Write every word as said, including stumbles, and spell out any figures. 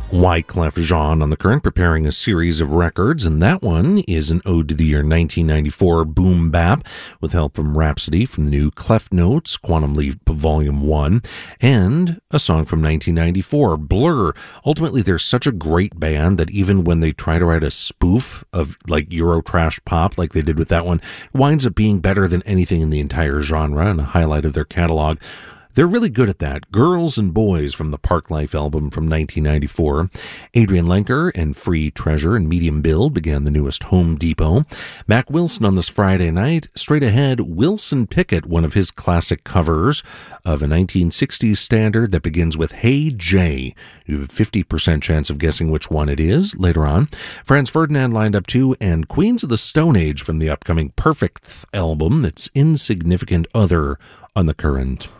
Wyclef Jean on the Current, preparing a series of records, and that one is an ode to the year nineteen ninety-four boom bap with help from Rhapsody from the new Clef Notes, Quantum Leap Volume one, and a song from nineteen ninety-four, Blur. Ultimately, they're such a great band that even when they try to write a spoof of like Euro trash pop like they did with that one, it winds up being better than anything in the entire genre and a highlight of their catalog. They're really good at that. Girls and Boys from the Parklife album from nineteen ninety-four. Adrian Lenker and Free Treasure and Medium Build began the newest Home Depot. Mac Wilson on this Friday night. Straight ahead, Wilson Pickett, one of his classic covers of a nineteen sixties standard that begins with Hey Jay. You have a fifty percent chance of guessing which one it is later on. Franz Ferdinand lined up too, and Queens of the Stone Age from the upcoming Perfect album. That's Insignificant Other on the Current.